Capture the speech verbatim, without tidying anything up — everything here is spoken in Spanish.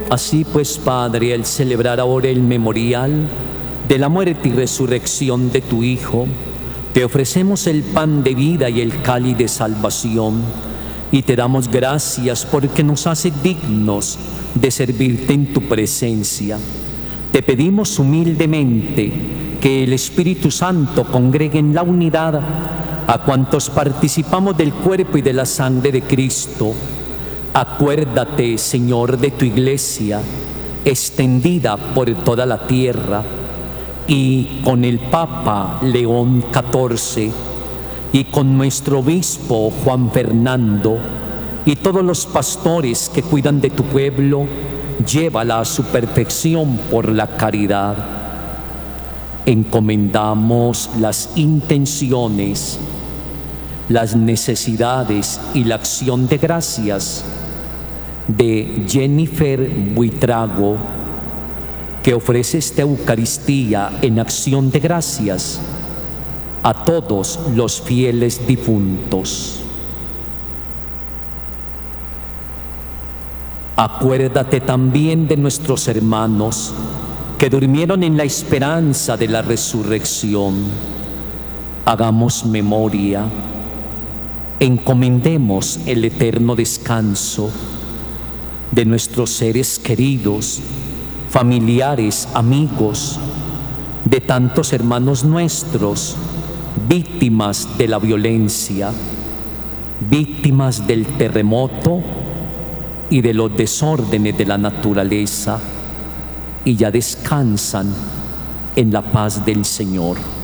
Así pues, Padre, al celebrar ahora el memorial de la muerte y resurrección de tu Hijo, te ofrecemos el pan de vida y el cáliz de salvación, y te damos gracias porque nos hace dignos de servirte en tu presencia. Te pedimos humildemente que el Espíritu Santo congregue en la unidad a cuantos participamos del cuerpo y de la sangre de Cristo. Acuérdate, Señor, de tu iglesia, extendida por toda la tierra, y con el Papa León catorce, y con nuestro obispo Juan Fernando, y todos los pastores que cuidan de tu pueblo, llévala a su perfección por la caridad. Encomendamos las intenciones, las necesidades y la acción de gracias de Jennifer Buitrago, que ofrece esta Eucaristía en acción de gracias a todos los fieles difuntos. Acuérdate también de nuestros hermanos que durmieron en la esperanza de la resurrección. Hagamos memoria, encomendemos el eterno descanso de nuestros seres queridos, familiares, amigos, de tantos hermanos nuestros, víctimas de la violencia, víctimas del terremoto y de los desórdenes de la naturaleza, y ya descansan en la paz del Señor.